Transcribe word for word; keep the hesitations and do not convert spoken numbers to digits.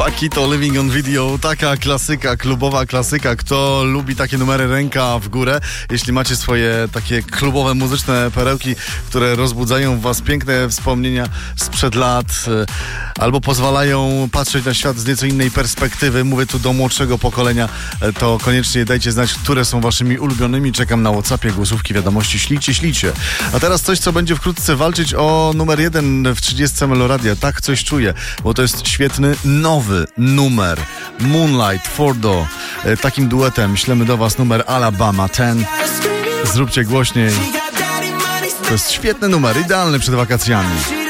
Paquito, Living on Video, taka klasyka, klubowa klasyka. Kto lubi takie numery, ręka w górę. Jeśli macie swoje takie klubowe, muzyczne perełki, które rozbudzają w was piękne wspomnienia sprzed lat, albo pozwalają patrzeć na świat z nieco innej perspektywy, mówię tu do młodszego pokolenia, to koniecznie dajcie znać, które są waszymi ulubionymi. Czekam na WhatsAppie, głosówki, wiadomości, ślijcie, ślijcie. A teraz coś, co będzie wkrótce walczyć o numer jeden w trzydziestce Meloradia. Tak coś czuję, bo to jest świetny, nowy numer. Moonlight, Fordo. Takim duetem ślemy do was numer Alabama ten. Zróbcie głośniej. To jest świetny numer, idealny przed wakacjami.